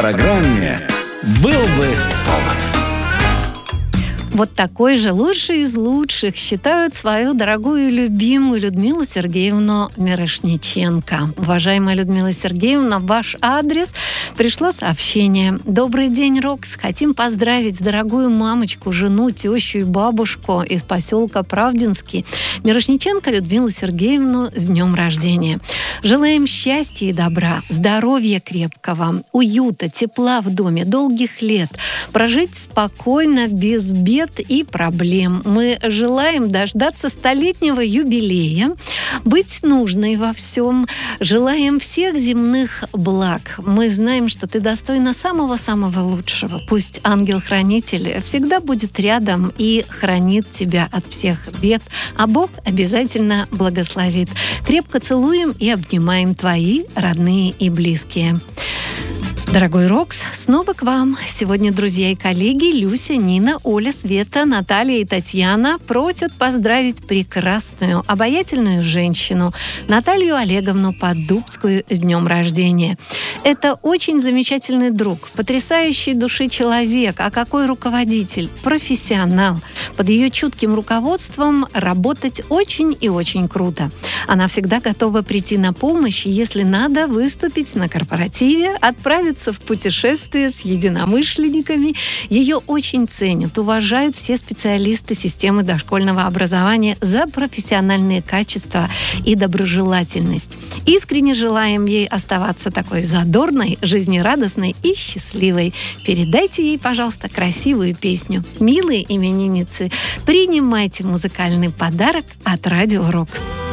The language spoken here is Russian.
программе «Был бы повод». Вот такой же лучший из лучших считают свою дорогую и любимую Людмилу Сергеевну Мирошниченко. Уважаемая Людмила Сергеевна, в ваш адрес пришло сообщение. Добрый день, Рокс. Хотим поздравить дорогую мамочку, жену, тещу и бабушку из поселка Правдинский Мирошниченко Людмилу Сергеевну с днем рождения. Желаем счастья и добра, здоровья крепкого, уюта, тепла в доме, долгих лет, прожить спокойно, без бед и проблем. Мы желаем дождаться столетнего юбилея, быть нужной во всем. Желаем всех земных благ. Мы знаем, что ты достойна самого-самого лучшего. Пусть ангел-хранитель всегда будет рядом и хранит тебя от всех бед, а Бог обязательно благословит. Крепко целуем и обнимаем твои родные и близкие. Дорогой Рокс, снова к вам. Сегодня друзья и коллеги Люся, Нина, Оля, Света, Наталья и Татьяна просят поздравить прекрасную, обаятельную женщину Наталью Олеговну Поддубскую с днем рождения. Это очень замечательный друг, потрясающий души человек, а какой руководитель, профессионал. Под ее чутким руководством работать очень и очень круто. Она всегда готова прийти на помощь, если надо выступить на корпоративе, отправиться в путешествие с единомышленниками. Ее очень ценят, уважают все специалисты системы дошкольного образования за профессиональные качества и доброжелательность. Искренне желаем ей оставаться такой задорной, жизнерадостной и счастливой. Передайте ей, пожалуйста, красивую песню. Милые именинницы, принимайте музыкальный подарок от Радио Рокс.